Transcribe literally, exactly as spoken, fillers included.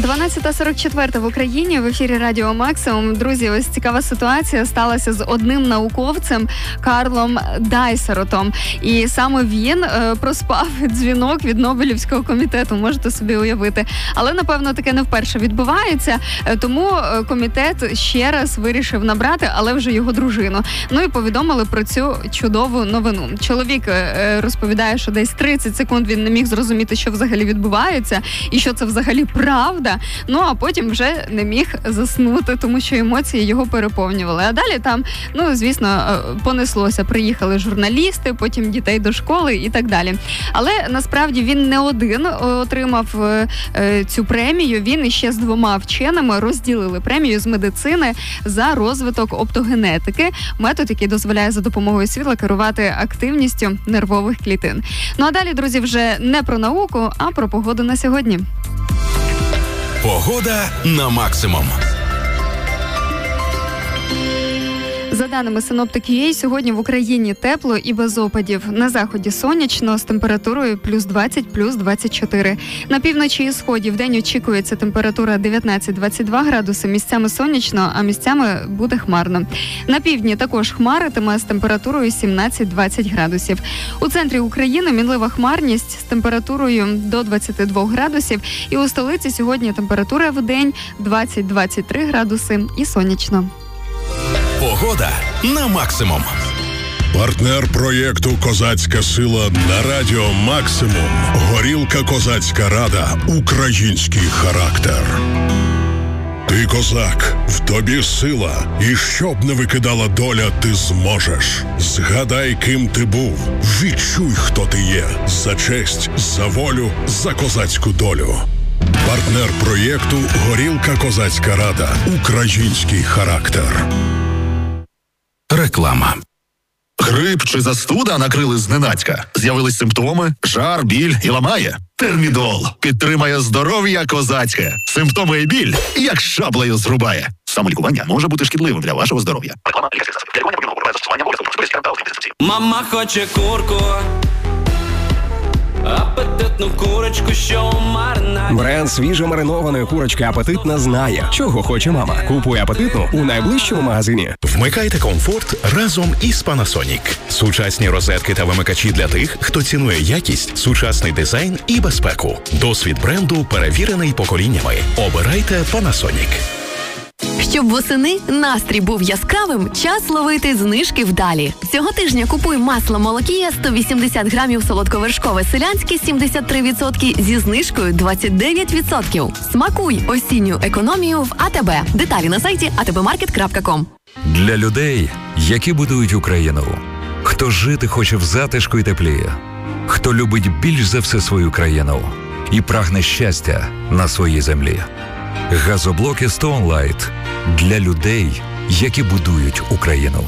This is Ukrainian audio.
дванадцята сорок чотири в Україні, в ефірі Радіо Максимум. Друзі, ось цікава ситуація сталася з одним науковцем Карлом Дайсеротом. І саме він е, проспав дзвінок від Нобелівського комітету, можете собі уявити. Але, напевно, таке не вперше відбувається, е, тому е, комітет ще раз вирішив набрати, але вже його дружину. Ну і повідомили про цю чудову новину. Чоловік е, розповідає, що десь тридцять секунд він не міг зрозуміти, що взагалі відбувається, і що це взагалі правда. Ну, а потім вже не міг заснути, тому що емоції його переповнювали. А далі там, ну, звісно, понеслося. Приїхали журналісти, потім дітей до школи і так далі. Але, насправді, він не один отримав е, цю премію. Він іще з двома вченими розділили премію з медицини за розвиток оптогенетики. Метод, який дозволяє за допомогою світла керувати активністю нервових клітин. Ну, а далі, друзі, вже не про науку, а про погоду на сьогодні. Погода на максимум. За даними Синоптик.ua, сьогодні в Україні тепло і без опадів. На заході сонячно з температурою плюс двадцять, плюс двадцять чотири. На півночі і сході вдень очікується температура дев'ятнадцять - двадцять два градуси, місцями сонячно, а місцями буде хмарно. На півдні також хмаритиме з температурою сімнадцять - двадцять градусів. У центрі України мінлива хмарність з температурою до двадцять два градусів. І у столиці сьогодні температура вдень двадцять - двадцять три градуси і сонячно. Погода на максимум. Партнер проєкту «Козацька сила» на Радіо Максимум. Горілка «Козацька рада». Український характер. Ти козак, в тобі сила. І щоб не викидала доля, ти зможеш. Згадай, ким ти був. Відчуй, хто ти є. За честь, за волю, за козацьку долю. Партнер проєкту «Горілка «Козацька рада». Український характер. Реклама. Грип чи застуда накрили зненацька. З'явились симптоми, жар, біль і ламає. Термідол підтримає здоров'я козацьке. Симптоми і біль як шаблею зрубає. Самолікування може бути шкідливим для вашого здоров'я. Реклама лікарських засобів. Лікування повинно бути застосування обов'язково. Мама хоче курку, апетитну курочку, що маринаді. Бренд свіжо-маринованої курочки «Апетитна» знає, чого хоче мама. Купуй «Апетитну» у найближчому магазині. Вмикайте комфорт разом із Panasonic. Сучасні розетки та вимикачі для тих, хто цінує якість, сучасний дизайн і безпеку. Досвід бренду перевірений поколіннями. Обирайте Panasonic. Щоб восени настрій був яскравим, час ловити знижки вдалі. Цього тижня купуй масло Молокія сто вісімдесят грамів солодковершкове селянське сімдесят три відсотки зі знижкою двадцять дев'ять відсотків. Смакуй осінню економію в АТБ. Деталі на сайті а те бе маркет крапка ком. Для людей, які будують Україну. Хто жити хоче в затишку і теплі. Хто любить більш за все свою країну і прагне щастя на своїй землі. Газоблоки Stone Light для людей, які будують Україну.